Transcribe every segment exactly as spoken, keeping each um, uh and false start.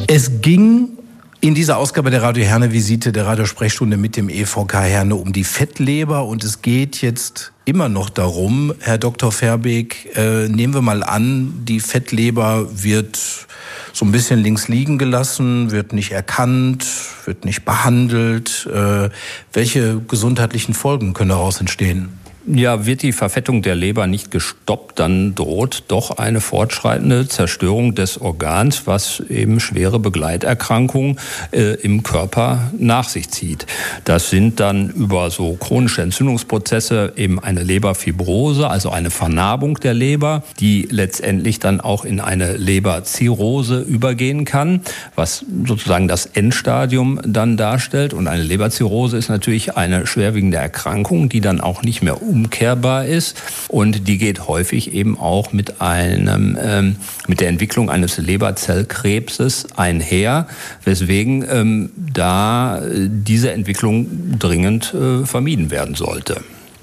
Es ging in dieser Ausgabe der Radio Herne Visite, der Radiosprechstunde mit dem E V K Herne um die Fettleber, und es geht jetzt immer noch darum, Herr Doktor Verbeek, äh, nehmen wir mal an, die Fettleber wird so ein bisschen links liegen gelassen, wird nicht erkannt, wird nicht behandelt. Äh, welche gesundheitlichen Folgen können daraus entstehen? Ja, wird die Verfettung der Leber nicht gestoppt, dann droht doch eine fortschreitende Zerstörung des Organs, was eben schwere Begleiterkrankungen äh, im Körper nach sich zieht. Das sind dann über so chronische Entzündungsprozesse eben eine Leberfibrose, also eine Vernarbung der Leber, die letztendlich dann auch in eine Leberzirrhose übergehen kann, was sozusagen das Endstadium dann darstellt. Und eine Leberzirrhose ist natürlich eine schwerwiegende Erkrankung, die dann auch nicht mehr umkehrbar ist, und die geht häufig eben auch mit einem ähm, mit der Entwicklung eines Leberzellkrebses einher, weswegen ähm, da diese Entwicklung dringend äh, vermieden werden sollte.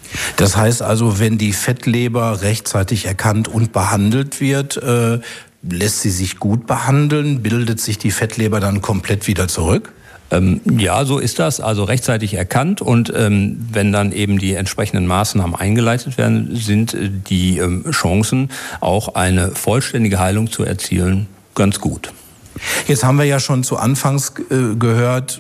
Das heißt also, wenn die Fettleber rechtzeitig erkannt und behandelt wird, äh, lässt sie sich gut behandeln, bildet sich die Fettleber dann komplett wieder zurück? Ähm, ja, so ist das. Also rechtzeitig erkannt, und ähm, wenn dann eben die entsprechenden Maßnahmen eingeleitet werden, sind äh, die ähm, Chancen, auch eine vollständige Heilung zu erzielen, ganz gut. Jetzt haben wir ja schon zu Anfangs äh, gehört,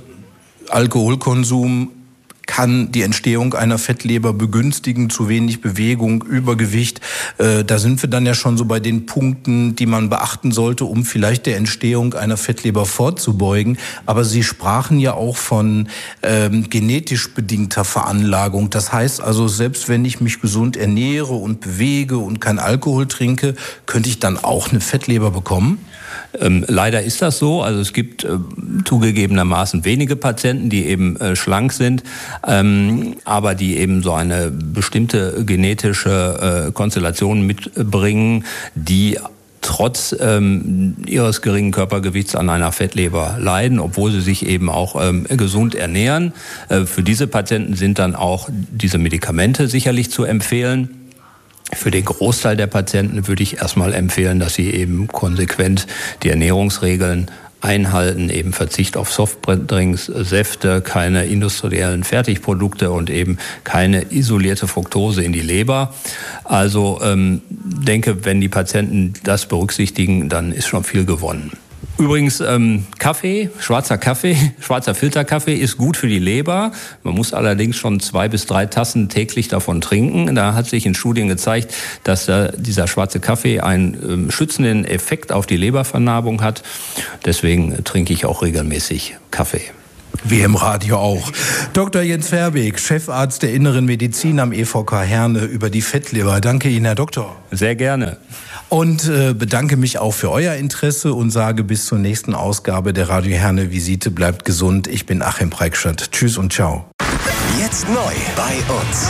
Alkoholkonsum kann die Entstehung einer Fettleber begünstigen, zu wenig Bewegung, Übergewicht. Äh, da sind wir dann ja schon so bei den Punkten, die man beachten sollte, um vielleicht der Entstehung einer Fettleber vorzubeugen. Aber Sie sprachen ja auch von ähm, genetisch bedingter Veranlagung. Das heißt also, selbst wenn ich mich gesund ernähre und bewege und kein Alkohol trinke, könnte ich dann auch eine Fettleber bekommen? Ähm, leider ist das so. Also es gibt äh, zugegebenermaßen wenige Patienten, die eben äh, schlank sind, ähm, aber die eben so eine bestimmte genetische äh, Konstellation mitbringen, die trotz ähm, ihres geringen Körpergewichts an einer Fettleber leiden, obwohl sie sich eben auch ähm, gesund ernähren. Äh, für diese Patienten sind dann auch diese Medikamente sicherlich zu empfehlen. Für den Großteil der Patienten würde ich erstmal empfehlen, dass sie eben konsequent die Ernährungsregeln einhalten, eben Verzicht auf Softdrinks, Säfte, keine industriellen Fertigprodukte und eben keine isolierte Fructose in die Leber. Also ähm, denke, wenn die Patienten das berücksichtigen, dann ist schon viel gewonnen. Übrigens, ähm, Kaffee, schwarzer Kaffee, schwarzer Filterkaffee ist gut für die Leber. Man muss allerdings schon zwei bis drei Tassen täglich davon trinken. Da hat sich in Studien gezeigt, dass äh, dieser schwarze Kaffee einen ähm, schützenden Effekt auf die Lebervernarbung hat. Deswegen äh, trinke ich auch regelmäßig Kaffee. Wie im Radio auch. Doktor Jens Verbeek, Chefarzt der Inneren Medizin am E V K Herne, über die Fettleber. Danke Ihnen, Herr Doktor. Sehr gerne. Und äh, bedanke mich auch für euer Interesse und sage bis zur nächsten Ausgabe der Radio Herne Visite. Bleibt gesund. Ich bin Achim Preikschat. Tschüss und ciao. Jetzt neu bei uns.